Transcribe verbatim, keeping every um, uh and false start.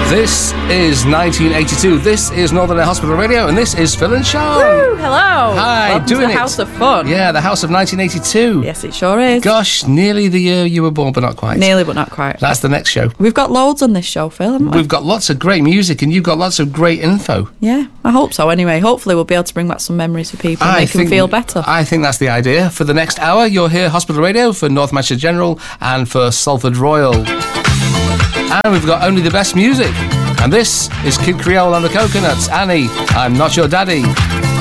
This is nineteen eighty-two. This is Northern Air Hospital Radio, and this is Phil and Sean. Woo, hello. Hi, Welcome doing to the it. House of Fun. Yeah, the House of nineteen eighty-two. Yes, it sure is. Gosh, nearly the year you were born, but not quite. Nearly, but not quite. That's the next show. We've got loads on this show, Phil, haven't we? We've got lots of great music, and you've got lots of great info. Yeah, I hope so anyway. Hopefully we'll be able to bring back some memories for people and I make them think- feel better. I think that's the idea. For the next hour, you'll hear Hospital Radio for North Manchester General and for Salford Royal. And we've got only the best music. And this is Kid Creole and the Coconuts. Annie, I'm Not Your Daddy.